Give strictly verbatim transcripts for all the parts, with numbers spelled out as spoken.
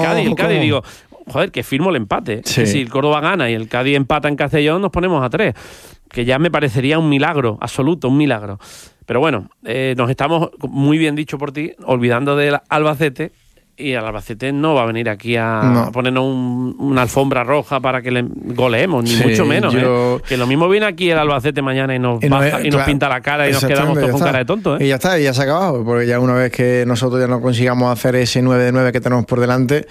Cádiz, el Cádiz, digo, joder, que firmo el empate. Sí. Si el Córdoba gana y el Cádiz empata en Castellón, nos ponemos a tres. Que ya me parecería un milagro, absoluto, un milagro. Pero bueno, eh, nos estamos, muy bien dicho por ti, olvidando del Albacete. Y el Albacete no va a venir aquí a, no. a ponernos un, una alfombra roja para que le goleemos, ni sí, mucho menos. yo... ¿eh? Que lo mismo viene aquí el Albacete mañana y nos, y no baja, es, y nos claro, pinta la cara y nos quedamos todos con cara de tonto. ¿eh? Y ya está, y ya se ha acabado. Porque ya una vez que nosotros ya no consigamos hacer ese nueve de nueve que tenemos por delante,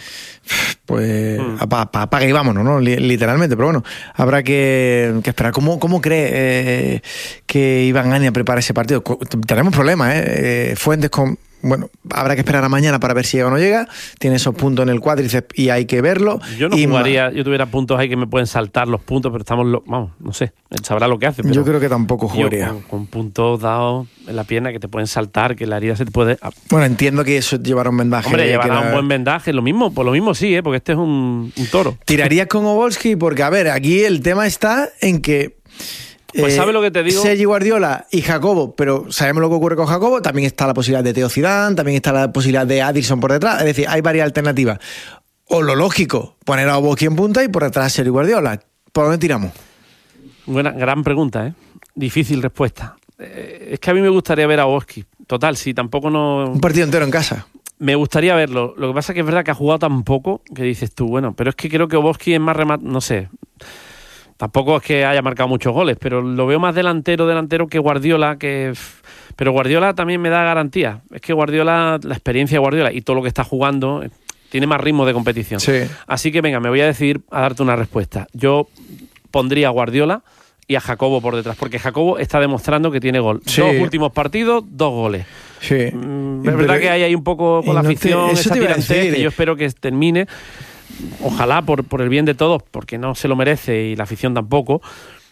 pues mm. apaga, apaga y vámonos, ¿no? Literalmente. Pero bueno, habrá que, que esperar. ¿Cómo, cómo cree eh, que Iván Ania prepara ese partido? Tenemos problemas, ¿eh? eh Fuentes con... Bueno, habrá que esperar a mañana para ver si llega o no llega. Tiene esos puntos en el cuádriceps y hay que verlo. Yo no y jugaría, ma- yo tuviera puntos ahí que me pueden saltar los puntos, pero estamos, lo, vamos, no sé, él sabrá lo que hace. Pero yo creo que tampoco jugaría. Con, con puntos dados en la pierna que te pueden saltar, que la herida se te puede... Bueno, entiendo que eso llevará un vendaje. Hombre, llevará la... un buen vendaje, lo mismo, por lo mismo sí, ¿eh? Porque este es un, un toro. ¿Tirarías con Obolski? Porque, a ver, aquí el tema está en que... Pues ¿sabes lo que te digo? Sergi Guardiola y Jacobo, pero sabemos lo que ocurre con Jacobo, también está la posibilidad de Teo Zidane, también está la posibilidad de Adilson por detrás, es decir, hay varias alternativas. O lo lógico, poner a Obolski en punta y por detrás a Sergi Guardiola. ¿Por dónde tiramos? Buena, gran pregunta, ¿eh? Difícil respuesta. Eh, es que a mí me gustaría ver a Obolski. Total, si tampoco no... Un partido entero en casa. Me gustaría verlo. Lo que pasa es que es verdad que ha jugado tan poco que dices tú, bueno, pero es que creo que Obolski es más remat... No sé... Tampoco es que haya marcado muchos goles, pero lo veo más delantero, delantero que Guardiola, que... Pero Guardiola también me da garantía. Es que Guardiola, la experiencia de Guardiola y todo lo que está jugando, tiene más ritmo de competición. Sí. Así que venga, me voy a decidir a darte una respuesta. Yo pondría a Guardiola y a Jacobo por detrás, porque Jacobo está demostrando que tiene gol. Sí. Dos últimos partidos, dos goles. Sí. Mm, es verdad que hay ahí un poco con la no afición, te, esa tirantez, que yo espero que termine. Ojalá por, por el bien de todos, porque no se lo merece y la afición tampoco.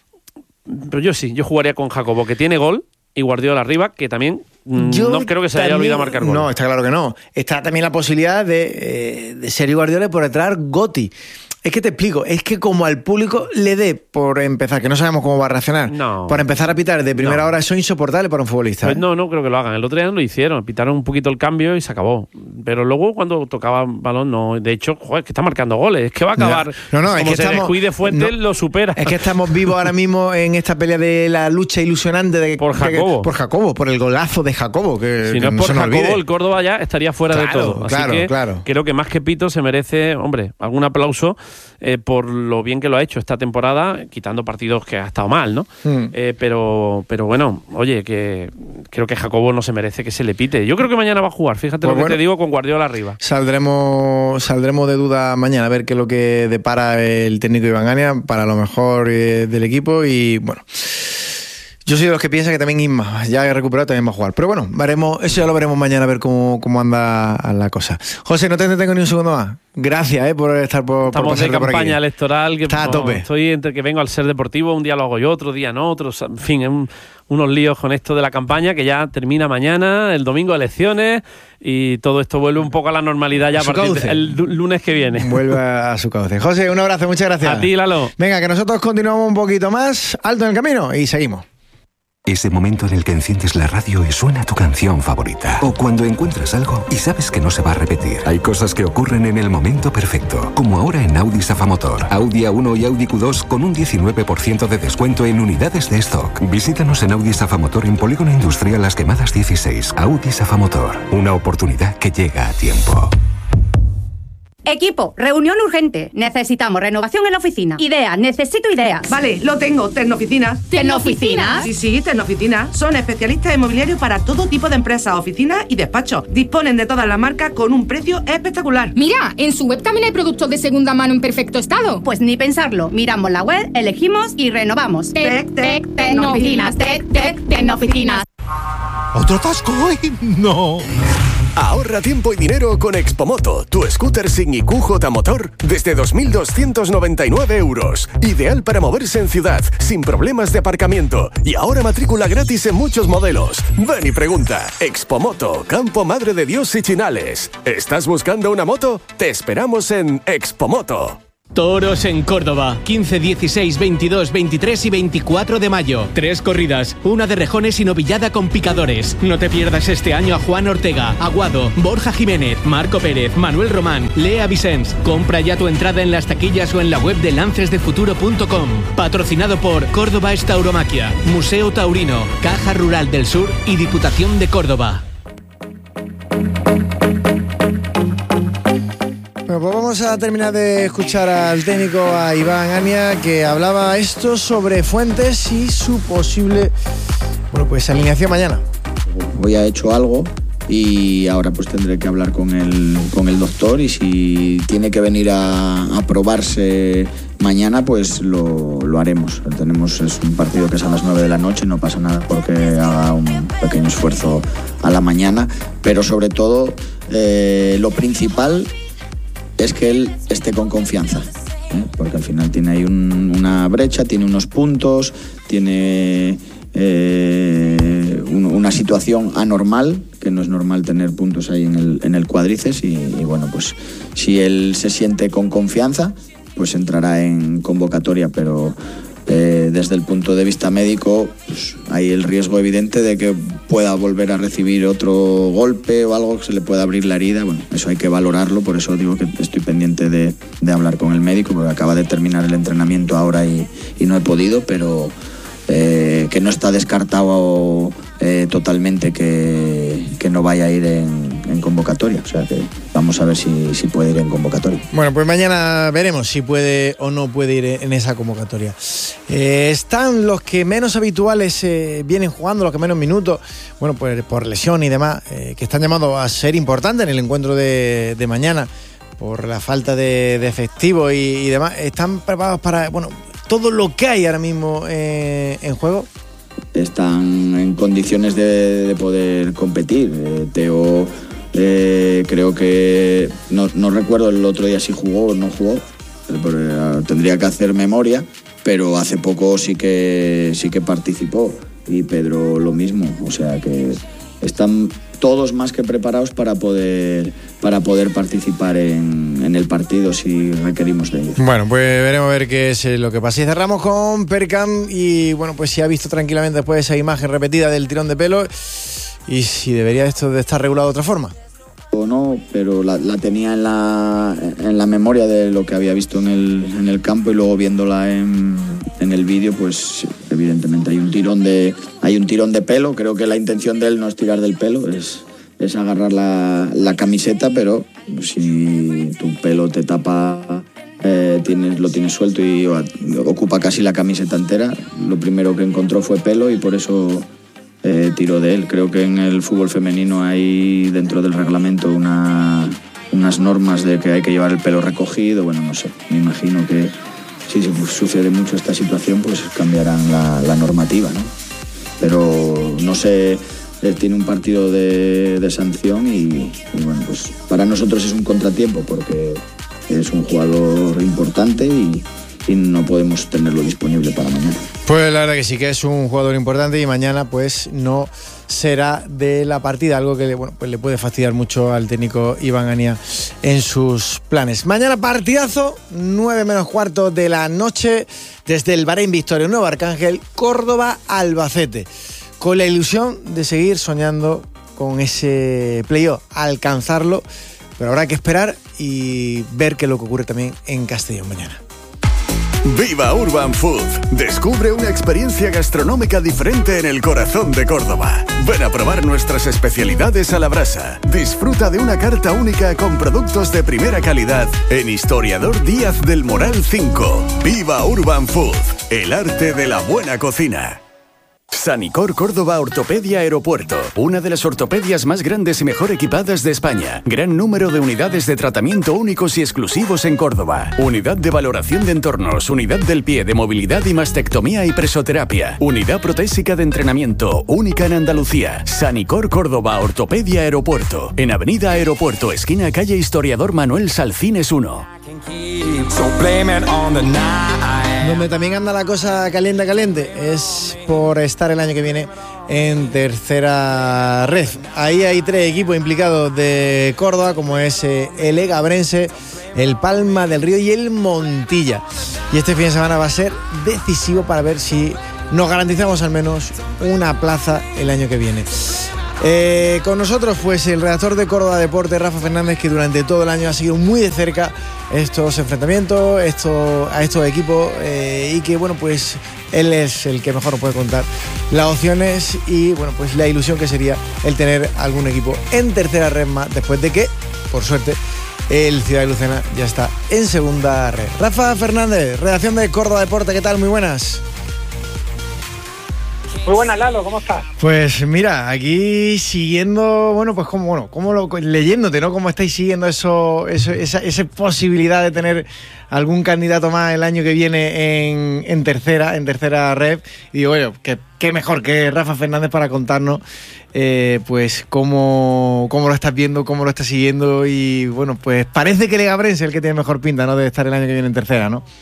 Pero yo sí, yo jugaría con Jacobo, que tiene gol, y Guardiola arriba, que también yo no creo que se también, haya olvidado marcar gol. No, está claro que no. Está también la posibilidad de, eh, de Sergio Guardiola y por detrás Gotti. Es que te explico, es que como al público le dé, por empezar, que no sabemos cómo va a reaccionar, no. por empezar a pitar de primera no. hora, eso es insoportable para un futbolista. Pues no, no creo que lo hagan. El otro día lo hicieron, pitaron un poquito el cambio y se acabó. Pero luego cuando tocaba balón, no. De hecho, joder, que está marcando goles. Es que va a acabar. No, no, como es que se estamos, descuide Fuentes, no, lo supera. Es que estamos vivos ahora mismo en esta pelea de la lucha ilusionante de, por Jacobo. De, por Jacobo, por el golazo de Jacobo. Que, si no que es por no Jacobo, olvide. el Córdoba ya estaría fuera claro, de todo. Así claro, que claro. creo que más que Pito se merece, hombre, algún aplauso eh, por lo bien que lo ha hecho esta temporada, quitando partidos que ha estado mal, ¿no? Mm. Eh, pero, pero bueno, oye, que creo que Jacobo no se merece que se le pite. Yo creo que mañana va a jugar, fíjate pues lo que bueno, te digo con Guardiola arriba. Saldremos, saldremos de duda mañana a ver qué es lo que depara el técnico Iván Ania para lo mejor eh, del equipo y bueno... Yo soy de los que piensan que también Isma, ya he recuperado, también va a jugar. Pero bueno, veremos, eso ya lo veremos mañana a ver cómo, cómo anda la cosa. José, no te detengo ni un segundo más. Gracias eh, por estar por Estamos por de campaña electoral. Que, Está a tope. Estoy entre que vengo al Ser Deportivo, un día lo hago yo, otro día no, otro. En fin, un, unos líos con esto de la campaña que ya termina mañana, el domingo elecciones y todo esto vuelve un poco a la normalidad ya a, a partir del lunes que viene. Vuelve a su cauce. José, un abrazo, muchas gracias. A ti, Lalo. Venga, que nosotros continuamos un poquito más, alto en el camino y seguimos. Ese momento en el que enciendes la radio y suena tu canción favorita. O cuando encuentras algo y sabes que no se va a repetir. Hay cosas que ocurren en el momento perfecto. Como ahora en Audi Safamotor. Audi A uno y Audi Q dos con un diecinueve por ciento de descuento en unidades de stock. Visítanos en Audi Safamotor en Polígono Industrial Las Quemadas dieciséis. Audi Safamotor. Una oportunidad que llega a tiempo. Equipo, reunión urgente. Necesitamos renovación en la oficina. Ideas, necesito ideas. Vale, lo tengo. Tecnooficinas. ¿Tecnooficinas? Sí, sí, Tecnooficinas. Son especialistas inmobiliarios para todo tipo de empresas, oficinas y despachos. Disponen de todas las marcas con un precio espectacular. Mira, en su web también hay productos de segunda mano en perfecto estado. Pues ni pensarlo. Miramos la web, elegimos y renovamos. Tec, tec, Tecnooficinas. Tec, tec, Tecnooficinas. ¿Otro atasco hoy? No. Ahorra tiempo y dinero con Expomoto, tu scooter sin I Q J motor desde dos mil doscientos noventa y nueve euros. Ideal para moverse en ciudad, sin problemas de aparcamiento. Y ahora matrícula gratis en muchos modelos. Ven y pregunta. Expomoto, Campo Madre de Dios y Chinales. ¿Estás buscando una moto? Te esperamos en Expomoto. Toros en Córdoba, quince, dieciséis, veintidós, veintitrés y veinticuatro de mayo. Tres corridas, una de rejones y novillada con picadores. No te pierdas este año a Juan Ortega, Aguado, Borja Jiménez, Marco Pérez, Manuel Román, Lea Vicens. Compra ya tu entrada en las taquillas o en la web de lances de futuro punto com. Patrocinado por Córdoba es Tauromaquia, Museo Taurino, Caja Rural del Sur y Diputación de Córdoba. Bueno, pues vamos a terminar de escuchar al técnico, a Iván Ania, que hablaba esto sobre Fuentes y su posible, bueno, pues alineación mañana. Hoy ha hecho algo y ahora pues tendré que hablar con el, con el doctor, y si tiene que venir a, a probarse mañana, pues lo, lo haremos. Tenemos es un partido que es a las nueve de la noche, no pasa nada porque haga un pequeño esfuerzo a la mañana, pero sobre todo eh, lo principal es que él esté con confianza, ¿eh? Porque al final tiene ahí un, una brecha, tiene unos puntos, tiene eh, un, una situación anormal, que no es normal tener puntos ahí en el, en el cuádriceps, y, y bueno, pues si él se siente con confianza, pues entrará en convocatoria, pero eh, desde el punto de vista médico, pues hay el riesgo evidente de que pueda volver a recibir otro golpe o algo, que se le pueda abrir la herida. Bueno, eso hay que valorarlo, por eso digo que estoy pendiente de, de hablar con el médico, porque acaba de terminar el entrenamiento ahora y, y no he podido, pero eh, que no está descartado eh, totalmente que, que no vaya a ir en, en convocatoria, o sea que vamos a ver si, si puede ir en convocatoria. Bueno, pues mañana veremos si puede o no puede ir en esa convocatoria. Eh, están los que menos habituales eh, vienen jugando, los que menos minutos, bueno, pues por lesión y demás, eh, que están llamados a ser importantes en el encuentro de, de mañana, por la falta de, de efectivo y, y demás. ¿Están preparados para, bueno, todo lo que hay ahora mismo eh, en juego? Están en condiciones de, de poder competir. Eh, Teo, eh, creo que no, no recuerdo el otro día si jugó o no jugó, pero tendría que hacer memoria, pero hace poco sí que sí que participó, y Pedro lo mismo, o sea que están todos más que preparados para poder para poder participar en, en el partido si requerimos de ellos. Bueno, pues veremos a ver qué es lo que pasa. Y cerramos con Percam, y bueno, pues si ha visto tranquilamente después esa imagen repetida del tirón de pelo, y si debería esto de estar regulado de otra forma. O no, pero la, la tenía en la, en la memoria de lo que había visto en el, en el campo, y luego viéndola en, en el vídeo, pues evidentemente hay un tirón de hay un tirón de pelo. Creo que la intención de él no es tirar del pelo, es, es agarrar la, la camiseta, pero si tu pelo te tapa, eh, tienes, lo tienes suelto y ocupa casi la camiseta entera, lo primero que encontró fue pelo, y por eso Eh, tiro de él. Creo que en el fútbol femenino hay dentro del reglamento una, unas normas de que hay que llevar el pelo recogido. Bueno, no sé, me imagino que si sucede mucho esta situación, pues cambiarán la, la normativa, ¿no? Pero no sé, eh, tiene un partido de, de sanción y, y bueno, pues para nosotros es un contratiempo porque es un jugador importante y y no podemos tenerlo disponible para mañana. Pues la verdad que sí que es un jugador importante, y mañana pues no será de la partida, algo que bueno, pues le puede fastidiar mucho al técnico Iván Ania en sus planes. Mañana partidazo, nueve menos cuarto de la noche, desde el Bahrein Victoria Nuevo Arcángel, Córdoba Albacete, con la ilusión de seguir soñando con ese playoff, alcanzarlo, pero habrá que esperar y ver qué es lo que ocurre también en Castellón mañana. Viva Urban Food. Descubre una experiencia gastronómica diferente en el corazón de Córdoba. Ven a probar nuestras especialidades a la brasa. Disfruta de una carta única con productos de primera calidad en Historiador Díaz del Moral cinco. Viva Urban Food. El arte de la buena cocina. Sanicor Córdoba Ortopedia Aeropuerto, una de las ortopedias más grandes y mejor equipadas de España. Gran número de unidades de tratamiento únicos y exclusivos en Córdoba. Unidad de valoración de entornos, unidad del pie de movilidad y mastectomía y presoterapia. Unidad protésica de entrenamiento, única en Andalucía. Sanicor Córdoba Ortopedia Aeropuerto, en Avenida Aeropuerto, esquina calle Historiador Manuel Salcines uno. Donde también anda la cosa caliente, caliente, es por estar el año que viene en tercera red. Ahí hay tres equipos implicados de Córdoba, como es el Egabrense, el Palma del Río y el Montilla. Y este fin de semana va a ser decisivo para ver si nos garantizamos al menos una plaza el año que viene. Eh, con nosotros pues el redactor de Córdoba Deporte, Rafa Fernández, que durante todo el año ha seguido muy de cerca estos enfrentamientos, estos, a estos equipos, eh, y que bueno, pues él es el que mejor nos puede contar las opciones y bueno, pues la ilusión que sería el tener algún equipo en tercera red más, después de que, por suerte, el Ciudad de Lucena ya está en segunda red. Rafa Fernández, redacción de Córdoba Deporte, ¿qué tal? Muy buenas. Muy buenas, Lalo, ¿cómo estás? Pues mira, aquí siguiendo, bueno, pues como, bueno, como lo, leyéndote, ¿no? Cómo estáis siguiendo eso, eso esa, esa posibilidad de tener algún candidato más el año que viene en, en tercera, en tercera red. Y digo, oye, qué, qué mejor que Rafa Fernández para contarnos, eh, pues cómo, cómo lo estás viendo, cómo lo estás siguiendo. Y bueno, pues parece que Legabrense es el que tiene mejor pinta, ¿no? De estar el año que viene en tercera, ¿no?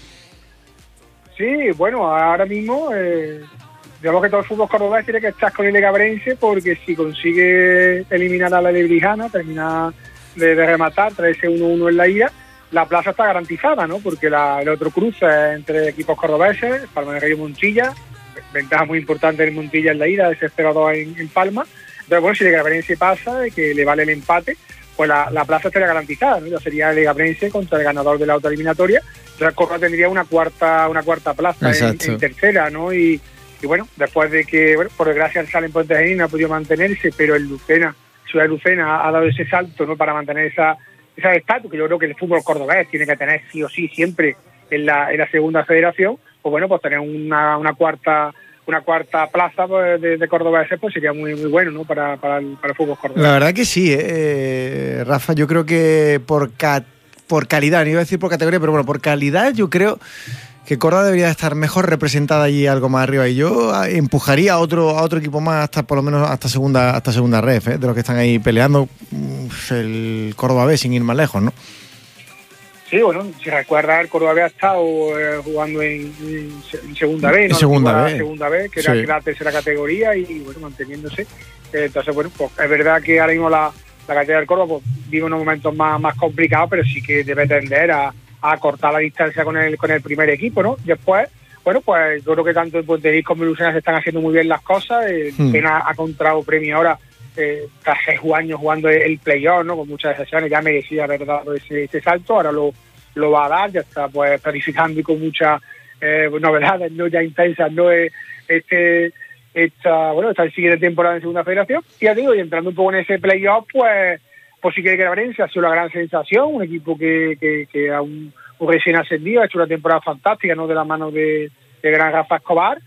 Sí, bueno, ahora mismo... Eh... digamos que todo el fútbol cordobés tiene que estar con el Legabrense, porque si consigue eliminar a la Lebrijana, termina de, de rematar, traerse uno uno en la ida, la plaza está garantizada, ¿no? Porque la, el otro cruce es entre equipos cordobeses, Palma del Río y Montilla, ventaja muy importante en Montilla en la ida, ese cero a dos en, en Palma. Entonces, bueno, si el Legabrense pasa, de que le vale el empate, pues la, la plaza estaría garantizada, ¿no? Ya sería el Legabrense contra el ganador de la otra eliminatoria. Entonces, Córdoba tendría una cuarta, una cuarta plaza en, en tercera, ¿no? Y Y bueno, después de que, bueno, por desgracia el Salen Puente Genil no ha podido mantenerse, pero el Lucena, Ciudad de Lucena, ha dado ese salto, ¿no? Para mantener esa esa estatus que yo creo que el fútbol cordobés tiene que tener sí o sí siempre en la en la segunda federación. Pues bueno, pues tener una, una cuarta una cuarta plaza pues, de, de cordobeses, pues sería muy muy bueno, ¿no? Para, para, el, para el fútbol cordobés. La verdad que sí, eh, Rafa, yo creo que por ca- por calidad, no iba a decir por categoría, pero bueno, por calidad yo creo que Córdoba debería estar mejor representada allí algo más arriba, y yo empujaría a otro a otro equipo más hasta por lo menos hasta segunda hasta segunda ref, ¿eh? De los que están ahí peleando, el Córdoba B, sin ir más lejos, ¿no? Sí, bueno, si recuerdas, el Córdoba B ha estado eh, jugando en, en segunda B, ¿no? En segunda B. segunda B, que era, sí. que era la tercera categoría y bueno, manteniéndose. Eh, entonces, bueno, pues es verdad que ahora mismo la, la categoría del Córdoba pues, vive unos momentos más, más complicados, pero sí que debe tender a a cortar la distancia con el con el primer equipo, ¿no? Después, bueno, pues yo creo que tanto en Puente Genil como en Lucena se están haciendo muy bien las cosas. El hmm. Lucena ha encontrado premio ahora, eh, tras seis años jugando el playoff, ¿no? Con muchas excepciones, ya merecía haber dado ese, ese salto, ahora lo, lo va a dar, ya está pues planificando y con muchas eh, novedades, ¿no? Ya intensas, ¿no? Este, esta, bueno, esta siguiente temporada en Segunda Federación. Y ya digo, y entrando un poco en ese playoff, pues Pues sí que el Legabrense ha sido la gran sensación, un equipo que, que, que a un, un recién ascendido ha hecho una temporada fantástica, ¿no? De la mano de, de gran Rafa Escobar.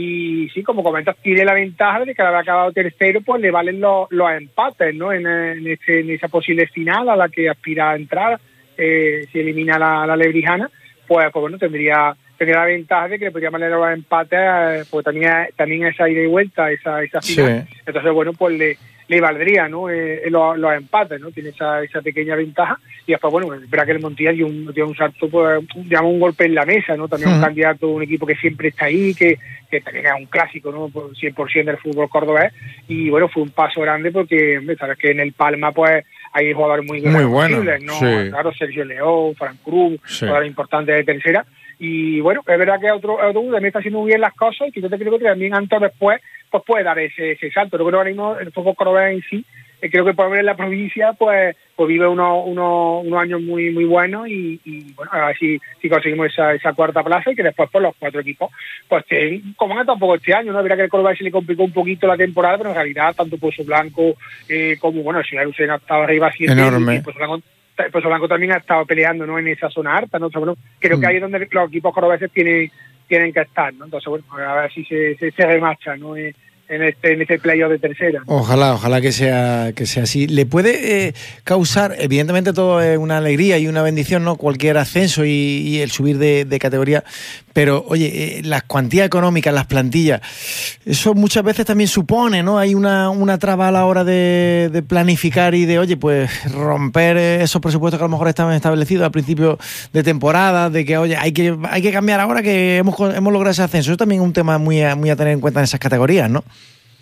Y sí, como comentas, tiene la ventaja de que al haber acabado tercero, pues le valen los, los empates, ¿no? En, en, este, en esa posible final a la que aspira a entrar, eh, si elimina a la, la Lebrijana, pues, pues bueno, tendría, tendría la ventaja de que le podría valer los empates, eh, pues también, también esa ida y vuelta, esa, esa final. Sí. Entonces, bueno, pues le le valdría, ¿no? Eh, los, los empates, ¿no? Tiene esa, esa pequeña ventaja. Y después, bueno, es verdad que el Montilla dio un, dio un salto, pues, digamos, un golpe en la mesa, ¿no? También uh-huh. un candidato, un equipo que siempre está ahí, que, que también es un clásico, ¿no? Por cien por ciento del fútbol cordobés. Y bueno, fue un paso grande porque, hombre, sabes que en el Palma, pues, hay jugadores muy, muy buenos, ¿no? Sí. Claro, Sergio León, Frank Cruz, sí. jugadores importantes de tercera. Y bueno, es verdad que otro, otro también está haciendo muy bien las cosas y que yo te creo que también Anton después pues puede dar ese, ese salto. Yo creo que ahora mismo el fútbol cordobés en sí, eh, creo que por ver en la provincia pues pues vive unos unos unos años muy muy buenos y, y bueno, a ver si, si conseguimos esa, esa cuarta plaza y que después pues los cuatro equipos pues estén como han estado tampoco este año, ¿no? Es verdad que el Córdoba se le complicó un poquito la temporada, pero en realidad tanto Pozo Blanco eh, como bueno, el Ciudad de Lucena estaba arriba siempre. Enorme. Y Pozo Blanco, Pozo Blanco también ha estado peleando, ¿no? En esa zona alta, ¿no? O sea, bueno, creo mm. que ahí es donde los equipos cordobeses tienen tienen que estar, ¿no? Entonces, bueno, a ver si se, se, se remarcha, ¿no? Eh, en este en este playoff de tercera. Ojalá, ojalá que sea que sea así. Le puede eh, causar, evidentemente todo es una alegría y una bendición, ¿no? Cualquier ascenso y, y el subir de, de categoría, pero oye, eh, las cuantías económicas, las plantillas, eso muchas veces también supone, ¿no? Hay una, una traba a la hora de, de planificar y de, oye, pues romper esos presupuestos que a lo mejor estaban establecidos al principio de temporada, de que, oye, hay que hay que cambiar ahora que hemos hemos logrado ese ascenso. Eso también es un tema muy a, muy a tener en cuenta en esas categorías, ¿no?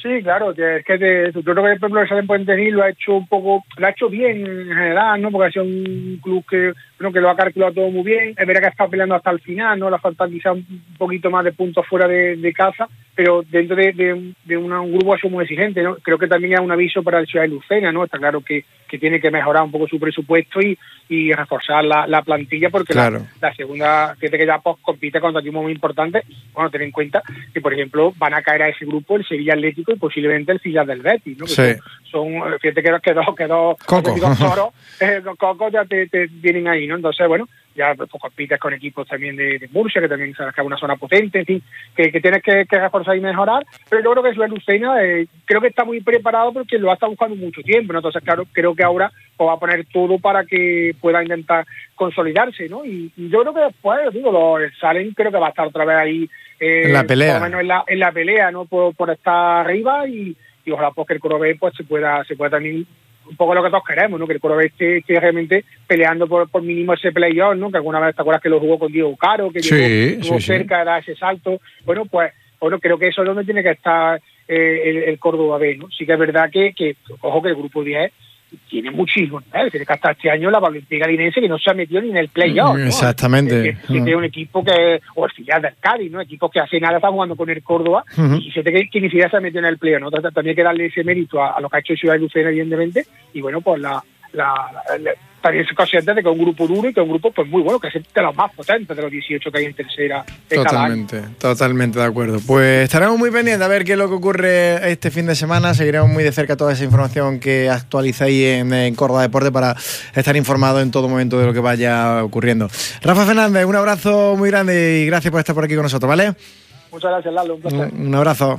Sí, claro, que es que te, yo creo que por ejemplo el San Puentenil lo ha hecho un poco, lo ha hecho bien en general, ¿no? Porque ha sido un club que, bueno, que lo ha calculado todo muy bien. Es verdad que ha estado peleando hasta el final, ¿no? Le falta quizá un poquito más de puntos fuera de, de casa, pero dentro de, de, de una, un grupo ha sido muy exigente, ¿no? Creo que también es un aviso para el Ciudad de Lucena, ¿no? Está claro que, que tiene que mejorar un poco su presupuesto y, y reforzar la, la plantilla, porque claro. la, la segunda, fíjate que ya pues, compite contra equipos muy importantes. Bueno, ten en cuenta que, por ejemplo, van a caer a ese grupo el Sevilla Atlético y posiblemente el Filial del Betis, ¿no? Que sí. son, son, fíjate que, que dos, que dos, Coco. dos toros, eh, los cocos ya te, te vienen ahí, ¿no? Entonces, bueno, ya pues, compites con equipos también de, de Murcia, que también sabes que es una zona potente, en fin, que, que tienes que, que reforzar y mejorar, pero yo creo que Ciudad Lucena eh, creo que está muy preparado porque lo ha estado buscando mucho tiempo, ¿no? Entonces, claro, creo que ahora pues, va a poner todo para que pueda intentar consolidarse, ¿no? Y, y yo creo que después, digo, los Salen creo que va a estar otra vez ahí eh, en la pelea, por lo menos en la, en la pelea, ¿no? Por, por estar arriba y, y ojalá pues que el Corobé pues se pueda, se pueda también un poco lo que todos queremos, ¿no? Que el Corobé esté, esté realmente peleando por, por mínimo ese playoff, ¿no? Que alguna vez te acuerdas que lo jugó con Diego Caro, que sí, llegó, llegó sí, cerca de dar ese salto. Bueno, pues bueno, creo que eso es donde tiene que estar eh, el, el Córdoba B, ¿no? Sí que es verdad que, que ojo, que el grupo diez tiene muchísimo, ¿eh? Tiene que hasta este año la Valentina Linense, que no se ha metido ni en el playoff, ¿no? Exactamente. Que, que tiene un equipo que, o el filial del Cádiz, ¿no? Equipos que hace nada están jugando con el Córdoba, uh-huh. y se que, que ni siquiera se ha metido en el playoff, ¿no? También hay que darle ese mérito a, a lo que ha hecho Ciudad de Lucena, evidentemente, y bueno, pues la, la, la, la también es consciente de que es un grupo duro y que es un grupo pues muy bueno, que es de los más potentes de los dieciocho que hay en tercera. Totalmente, totalmente de acuerdo. Pues estaremos muy pendientes a ver qué es lo que ocurre este fin de semana. Seguiremos muy de cerca toda esa información que actualizáis en, en Córdoba Deporte para estar informados en todo momento de lo que vaya ocurriendo. Rafa Fernández, un abrazo muy grande y gracias por estar por aquí con nosotros, ¿vale? Muchas gracias, Lalo, un placer. Un, un abrazo.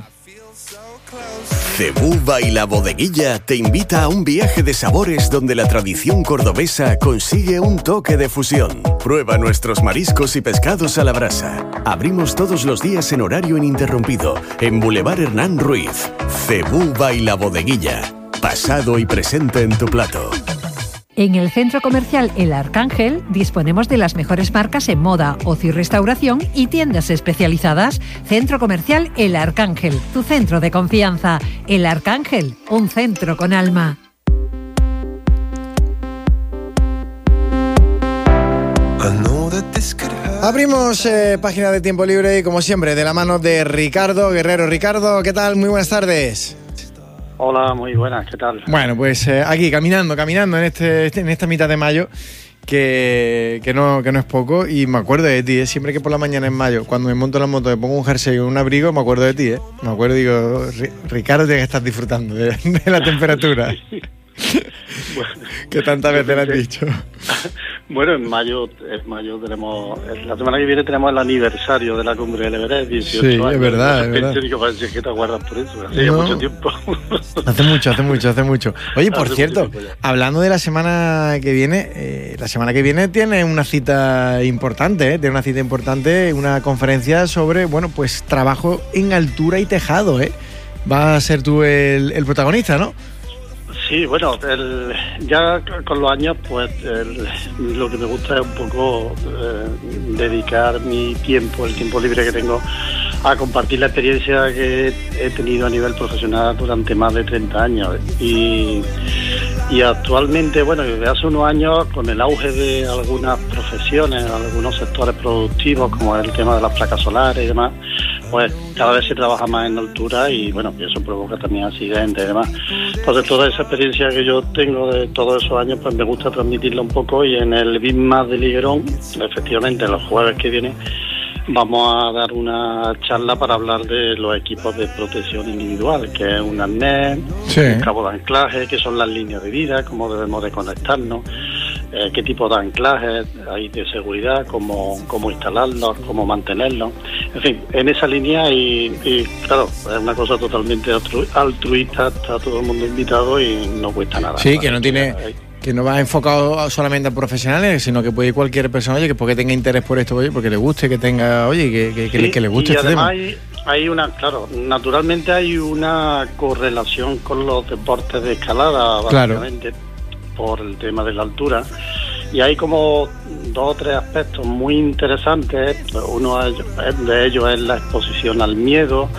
Cebuba y la Bodeguilla te invita a un viaje de sabores donde la tradición cordobesa consigue un toque de fusión. Prueba nuestros mariscos y pescados a la brasa. Abrimos todos los días en horario ininterrumpido en Boulevard Hernán Ruiz. Cebuba y la Bodeguilla. Pasado y presente en tu plato. En el Centro Comercial El Arcángel disponemos de las mejores marcas en moda, ocio y restauración y tiendas especializadas. Centro Comercial El Arcángel, tu centro de confianza. El Arcángel, un centro con alma. Abrimos eh, página de Tiempo Libre y como siempre de la mano de Ricardo Guerrero. Ricardo, ¿qué tal? Muy buenas tardes. Hola, muy buenas, ¿qué tal? Bueno, pues eh, aquí caminando, caminando en este, en esta mitad de mayo, que, que, no, que no es poco, y me acuerdo de ti, ¿eh? Siempre que por la mañana en mayo, cuando me monto en la moto, me pongo un jersey o un abrigo, me acuerdo de ti, ¿eh? Me acuerdo, digo, Ricardo tiene que estar disfrutando de, de la temperatura. Bueno, que tantas veces le has dicho. Bueno, en mayo, en mayo tenemos, la semana que viene tenemos el aniversario de la cumbre del Everest, dieciocho sí, años. Es verdad, es verdad. Parece que te acuerdas por eso, hace no. mucho tiempo. Hace mucho, hace mucho, hace mucho. Oye, por hace cierto, hablando de la semana que viene, eh, la semana que viene tiene una cita importante, ¿eh? Tiene una cita importante, una conferencia sobre, bueno, pues trabajo en altura y tejado, ¿eh? Vas a ser tú el, el protagonista, ¿no? Sí, bueno, el, ya con los años, pues el, lo que me gusta es un poco eh, dedicar mi tiempo, el tiempo libre que tengo, a compartir la experiencia que he tenido a nivel profesional durante más de treinta años. Y, y actualmente, bueno, desde hace unos años, con el auge de algunas profesiones, algunos sectores productivos, como el tema de las placas solares y demás, pues cada vez se trabaja más en altura y bueno, eso provoca también accidentes y demás. Entonces toda esa experiencia que yo tengo de todos esos años, pues me gusta transmitirla un poco, y en el B I M más de Liguerón, efectivamente los jueves que vienen, vamos a dar una charla para hablar de los equipos de protección individual, que es un arnés, sí. un cabo de anclaje, que son las líneas de vida, cómo debemos de conectarnos, eh, qué tipo de anclajes hay de seguridad, cómo, cómo instalarlos, cómo mantenerlos, en fin, en esa línea. Y, y claro, es una cosa totalmente altru- altruista, está todo el mundo invitado y no cuesta nada. Sí, que no tiene... que no va enfocado solamente a profesionales, sino que puede ir cualquier persona, oye, que porque tenga interés por esto, oye, porque le guste, que tenga, oye, que, que, que, sí, le, que le guste y este además tema. Hay, hay una, claro, naturalmente hay una correlación con los deportes de escalada, básicamente, claro, por el tema de la altura. Y hay como dos o tres aspectos muy interesantes. Uno de ellos es la exposición al miedo,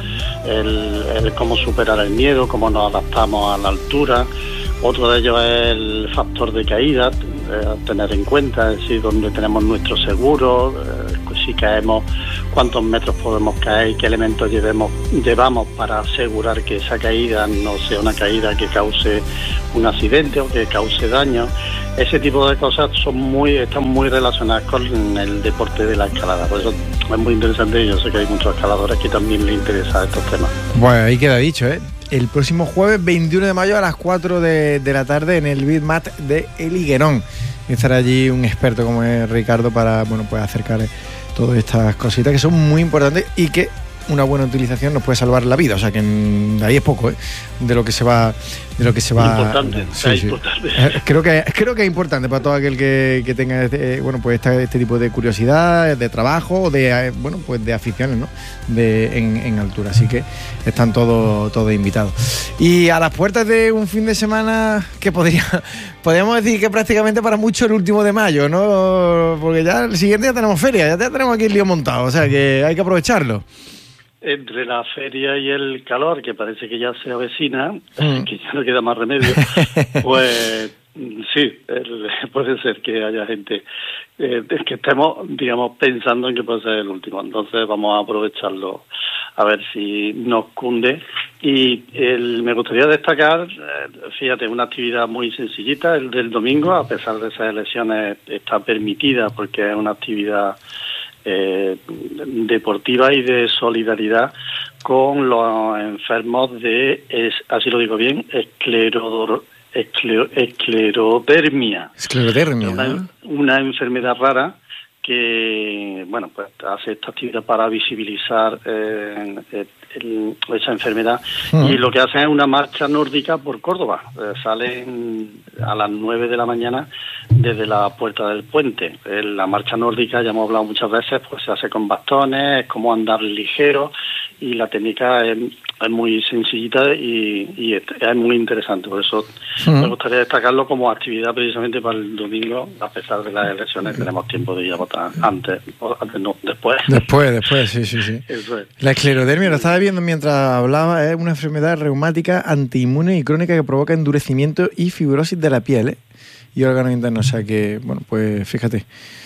el, el cómo superar el miedo, cómo nos adaptamos a la altura. Otro de ellos es el factor de caída, eh, a tener en cuenta, es decir, dónde tenemos nuestro seguro, eh, si caemos, cuántos metros podemos caer y qué elementos llevemos, llevamos para asegurar que esa caída no sea una caída que cause un accidente o que cause daño. Ese tipo de cosas son muy, están muy relacionadas con el deporte de la escalada, por eso es muy interesante y yo sé que hay muchos escaladores que también les interesan estos temas. Bueno, ahí queda dicho, ¿eh? El próximo jueves veintiuno de mayo a las cuatro de, de la tarde en el Bitmat de El Higuerón. Estará allí un experto como es Ricardo para, bueno, pues acercar todas estas cositas que son muy importantes y que una buena utilización nos puede salvar la vida, o sea que en, de ahí es poco, ¿eh? de lo que se va de lo que se va importante, sí, es sí. importante. creo que creo que es importante para todo aquel que, que tenga este, bueno pues este, este tipo de curiosidad, de trabajo, de bueno pues de aficiones, ¿no? de en, en altura, así que están todos todos invitados. Y a las puertas de un fin de semana que podría podríamos decir que prácticamente para mucho el último de mayo, ¿no? Porque ya el siguiente ya tenemos feria, ya, ya tenemos aquí el lío montado, o sea que hay que aprovecharlo. Entre la feria y el calor, que parece que ya se avecina, mm. que ya no queda más remedio, pues sí, el, puede ser que haya gente eh, que estemos, digamos, pensando en que puede ser el último. Entonces vamos a aprovecharlo a ver si nos cunde. Y el, me gustaría destacar, eh, fíjate, una actividad muy sencillita, el del domingo, a pesar de esas elecciones, está permitida porque es una actividad Eh, deportiva y de solidaridad con los enfermos de, es, así lo digo bien, esclerodor, esclero, esclerodermia. Esclerodermia. Una, ¿no? una enfermedad rara que, bueno, pues hace esta actividad para visibilizar eh, el, el, esa enfermedad. Uh-huh. Y lo que hacen es una marcha nórdica por Córdoba. Eh, salen a las nueve de la mañana desde la Puerta del Puente. Eh, la marcha nórdica, ya hemos hablado muchas veces, pues se hace con bastones, es como andar ligero y la técnica es, es muy sencillita y, y es, es muy interesante. Por eso uh-huh. me gustaría destacarlo como actividad precisamente para el domingo. A pesar de las elecciones, uh-huh. tenemos tiempo de ir a votar antes, o antes no, después. Después, después, sí, sí, sí. Eso es. La esclerodermia, lo estaba viendo mientras hablaba, es una enfermedad reumática antiinmune y crónica que provoca endurecimiento y fibrosis de la piel, ¿eh? y órganos internos. O sea que, bueno, pues fíjate,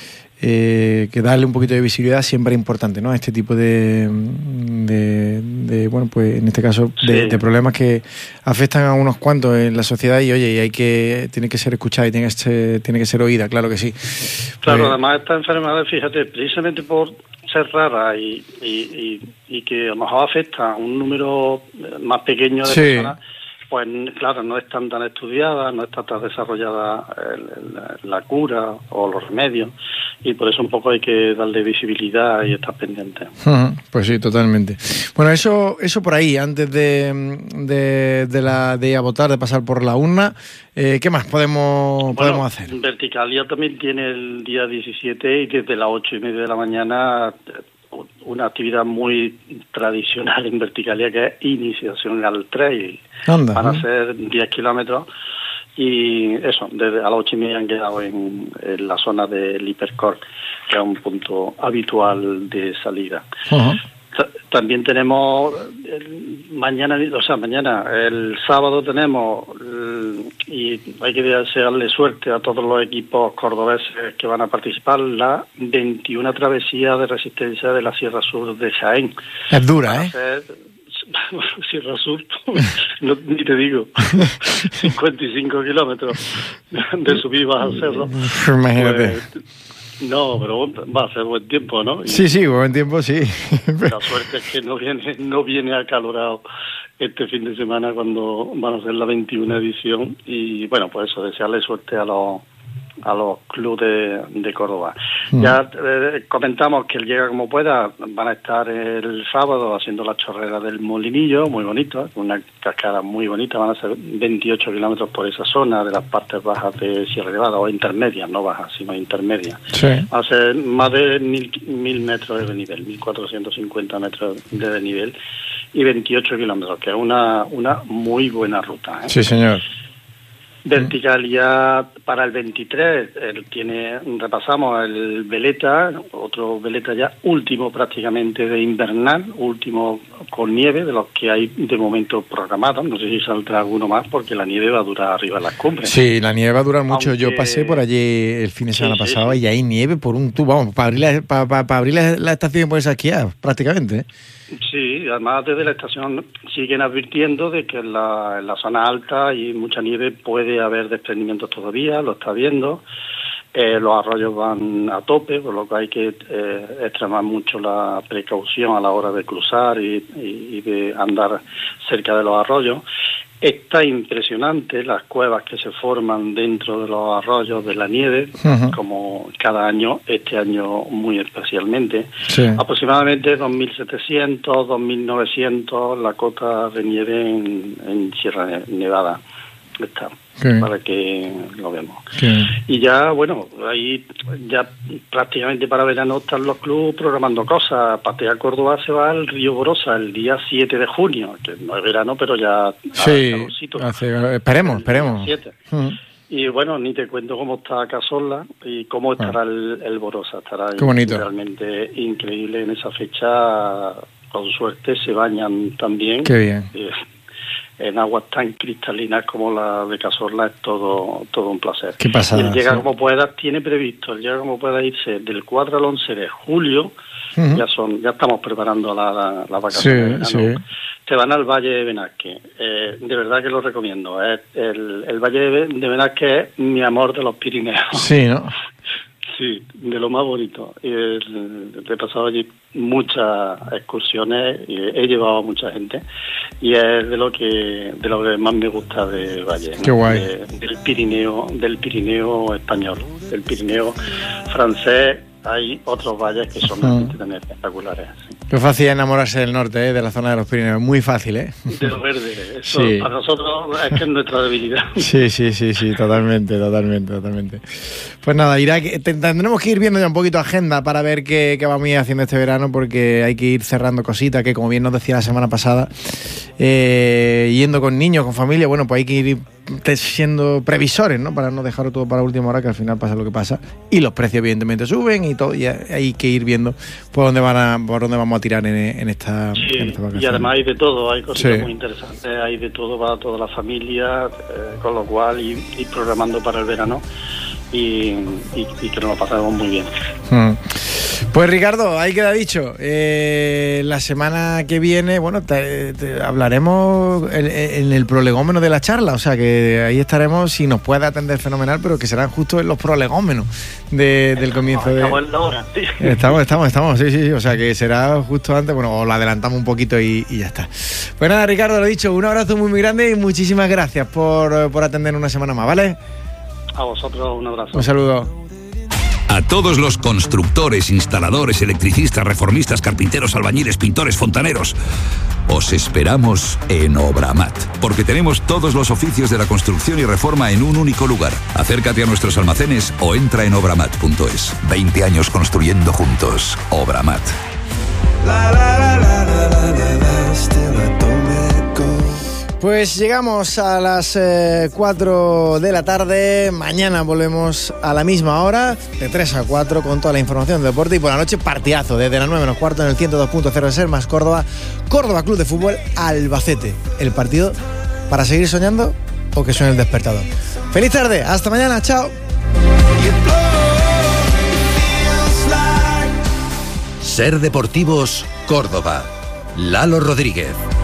eh, que darle un poquito de visibilidad siempre es importante, ¿no? Este tipo de, de, de bueno, pues en este caso, de, sí. de problemas que afectan a unos cuantos en la sociedad y, oye, y hay que, tiene que ser escuchada y tiene que ser, tiene que ser oída, claro que sí. Claro, pues, además esta enfermedad, fíjate, precisamente por ser rara y, y, y, y que a lo mejor afecta a un número más pequeño de sí. personas, pues claro, no están tan estudiadas, no está tan desarrollada el, el, la cura o los remedios, y por eso un poco hay que darle visibilidad y estar pendiente. Uh-huh, pues sí, totalmente. Bueno, eso eso por ahí, antes de, de, de, la, de ir a votar, de pasar por la urna, eh, ¿qué más podemos, bueno, podemos hacer? Verticalia también tiene el día diecisiete y desde las ocho y media de la mañana una actividad muy tradicional en Verticalia, que es iniciación al trail. Anda, Van a ¿eh? ser diez kilómetros y eso, desde a las ocho y media han quedado en, en la zona del Hipercor, que es un punto habitual de salida. Uh-huh. También tenemos el, mañana, o sea, mañana, el sábado tenemos, y hay que desearle suerte a todos los equipos cordobeses que van a participar, la veintiuna travesía de resistencia de la Sierra Sur de Jaén. Es dura, ¿eh? Sierra Sur, no, ni te digo, cincuenta y cinco kilómetros de subir baja al cerro. Imagínate. Pues, no, pero va a ser buen tiempo, ¿no? Y sí, sí, buen tiempo, sí. la suerte es que no viene, no viene acalorado este fin de semana cuando van a ser la veintiuna edición. Y bueno, pues eso, desearle suerte a los a los clubes de, de Córdoba. Mm. Ya eh, comentamos que el Llega Como Pueda van a estar el sábado haciendo la chorrera del Molinillo, muy bonito, una cascada muy bonita, van a ser veintiocho kilómetros por esa zona de las partes bajas de Sierra Nevada, o intermedias, no bajas, sino intermedias. Sí. Va a ser más de mil, mil metros de desnivel, mil cuatrocientos cincuenta metros de desnivel y veintiocho kilómetros, que es una, una muy buena ruta, ¿eh? Sí, señor. vertical. Ya para el veintitrés él tiene, repasamos el veleta, otro veleta ya último prácticamente de invernal, último con nieve, de los que hay de momento programados. No sé si saldrá alguno más porque la nieve va a durar arriba en las cumbres. Sí, la nieve va a durar mucho. Aunque... Yo pasé por allí el fin de semana sí, sí, pasado sí. y hay nieve por un tubo, vamos, para abrir la, para, para, para abrir la, la estación y poderse a esquiar prácticamente, ¿eh? Sí, además desde la estación siguen advirtiendo de que en la, en la zona alta hay mucha nieve, puede haber desprendimientos todavía, lo está viendo. Eh, los arroyos van a tope, por lo que hay que eh, extremar mucho la precaución a la hora de cruzar y, y, y de andar cerca de los arroyos. Está impresionante las cuevas que se forman dentro de los arroyos de la nieve, uh-huh. como cada año, este año muy especialmente. Sí. Aproximadamente dos mil setecientos, dos mil novecientos la cota de nieve en, en Sierra Nevada está, sí. para que lo vemos. Sí. Y ya, bueno, ahí ya prácticamente para verano están los clubes programando cosas. Patea Córdoba se va al Río Borosa el día siete de junio, que no es verano, pero ya... Sí, hace, esperemos, esperemos. siete. Uh-huh. Y bueno, ni te cuento cómo está Cazorla y cómo estará ah. el, el Borosa. Estará Qué bonito. Realmente increíble en esa fecha. Con suerte se bañan también. Qué bien. Eh, en aguas tan cristalinas como la de Cazorla es todo todo un placer. Qué pasada, y el Llega sí. Como Pueda tiene previsto, el Llega Como Pueda irse del cuatro al once de julio, uh-huh. ya son ya estamos preparando la, la, la vacaciones. Sí, ¿no? sí. Se van al Valle de Benasque. Eh, de verdad que lo recomiendo. Es el, el Valle de, de Benasque es mi amor de los Pirineos. Sí, ¿no? Sí, de lo más bonito. Y el, he pasado allí muchas excursiones y he llevado a mucha gente y es de lo que de lo que más me gusta de Valle. Qué ¿no? guay. De, del Pirineo, del Pirineo español, del Pirineo francés. Hay otros valles que son uh-huh. también espectaculares. Sí. Qué fácil es enamorarse del norte, ¿eh? De la zona de los Pirineos. Muy fácil, ¿eh? De lo verde. Eso sí. Para nosotros es que es nuestra debilidad. Sí, sí, sí, sí, totalmente, totalmente, totalmente. Pues nada, Irak, tendremos que ir viendo ya un poquito agenda para ver qué, qué vamos a ir haciendo este verano, porque hay que ir cerrando cositas que, como bien nos decía la semana pasada, eh, yendo con niños, con familia, bueno, pues hay que ir siendo previsores, ¿no? Para no dejarlo todo para la última hora, que al final pasa lo que pasa. Y los precios evidentemente suben y todo, y hay que ir viendo por dónde van a, por dónde vamos a tirar en, en esta, sí, en esta vacación. Y además hay de todo, hay cosas sí. muy interesantes, hay de todo para toda la familia, eh, con lo cual ir, ir programando para el verano y, y, y que nos lo pasamos muy bien. Hmm. Pues Ricardo, ahí queda dicho. Eh, la semana que viene, bueno, te, te hablaremos en, en el prolegómeno de la charla, o sea que ahí estaremos, si nos puede atender fenomenal, pero que serán justo en los prolegómenos de, del comienzo de... Estamos en la hora, sí. Estamos, estamos, estamos, sí, sí, sí, o sea que será justo antes, bueno, o lo adelantamos un poquito y, y ya está. Pues nada, Ricardo, lo dicho, un abrazo muy, muy grande y muchísimas gracias por, por atender una semana más, ¿vale? A vosotros un abrazo. Un saludo. A todos los constructores, instaladores, electricistas, reformistas, carpinteros, albañiles, pintores, fontaneros, os esperamos en Obramat, porque tenemos todos los oficios de la construcción y reforma en un único lugar. Acércate a nuestros almacenes o entra en obramat punto es. veinte años construyendo juntos. Obramat. La, la, la, la, la, la, la, la, Pues llegamos a las eh, cuatro de la tarde. Mañana volvemos a la misma hora, de tres a cuatro, con toda la información de deporte. Y por la noche, partidazo, desde las nueve menos cuarto en el ciento dos punto cero de Ser Más Córdoba. Córdoba Club de Fútbol Albacete. El partido para seguir soñando o que suene el despertador. Feliz tarde, hasta mañana, chao. Ser Deportivos Córdoba. Lalo Rodríguez.